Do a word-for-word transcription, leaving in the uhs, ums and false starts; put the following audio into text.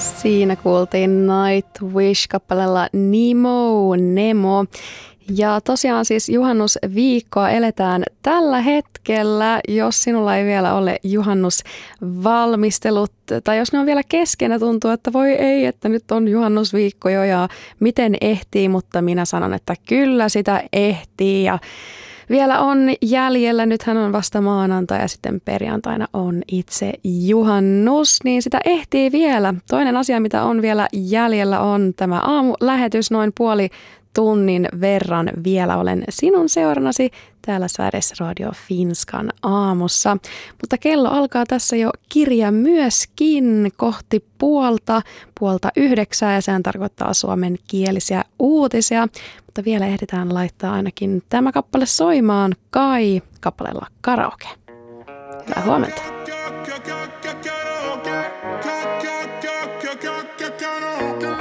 Siinä kuultiin Nightwish-kappaleella Nemo, Nemo. Ja tosiaan siis juhannusviikkoa eletään tällä hetkellä, jos sinulla ei vielä ole juhannusvalmistelut, tai jos ne on vielä kesken ja tuntuu, että voi ei, että nyt on juhannusviikko jo ja miten ehtii, mutta minä sanon, että kyllä sitä ehtii ja vielä on jäljellä, nythän on vasta maanantai ja sitten perjantaina on itse juhannus, niin sitä ehtii vielä. Toinen asia, mitä on vielä jäljellä, on tämä aamulähetys noin puoli tunnin verran vielä olen sinun seurannasi täällä Sveriges Radio Finskan aamussa. Mutta kello alkaa tässä jo kirja myöskin kohti puolta, puolta yhdeksää ja sehän tarkoittaa suomenkielisiä uutisia. Mutta vielä ehditään laittaa ainakin tämä kappale soimaan Kai kappaleella Karaoke. Hyvää huomenta.